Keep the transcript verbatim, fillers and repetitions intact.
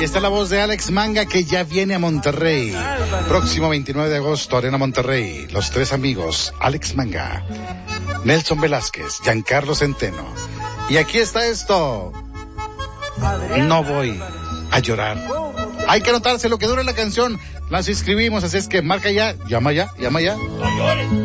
Y está la voz de Alex Manga, que ya viene a Monterrey. Próximo veintinueve de agosto, Arena Monterrey. Los tres amigos, Alex Manga, Nelson Velázquez, Giancarlo Centeno. Y aquí está esto. No voy a llorar. Hay que anotarse lo que dura la canción. Las inscribimos, así es que marca ya, llama ya, llama ya.